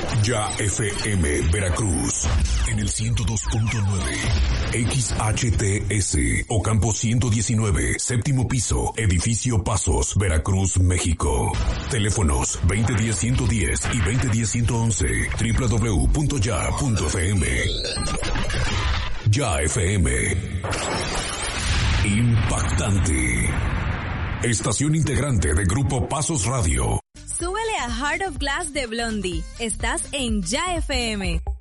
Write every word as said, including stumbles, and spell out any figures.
Ya F M Veracruz en el ciento dos punto nueve, X H T S Ocampo ciento diecinueve, séptimo piso, edificio Pasos, Veracruz, México. Teléfonos veinte diez ciento diez y veinte diez ciento once, doble u doble u doble u punto ya punto f m. Ya F M. Impactante. Estación integrante de Grupo Pasos Radio. Súbele a Heart of Glass de Blondie. Estás en Ya F M.